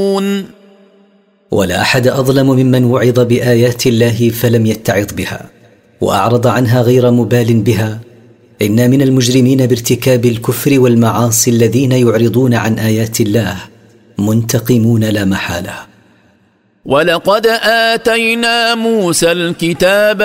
ولا أحد أظلم ممن وعظ بآيات الله فلم يتعظ بها وأعرض عنها غير مبال بها. إن من المجرمين بارتكاب الكفر والمعاصي الذين يعرضون عن آيات الله منتقمون لا محالة. ولقد آتينا موسى الكتاب